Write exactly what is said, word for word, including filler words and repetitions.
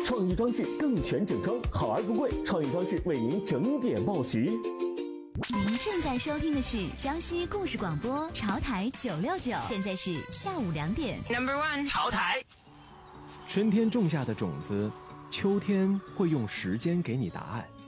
创意装饰更全整装，好而不贵。创意装饰为您整点报时。 您正在收听的是江西故事广播潮台九六九，现在是下午两点。 Number one， 潮台。 春天种下的种子，秋天会用时间给你答案。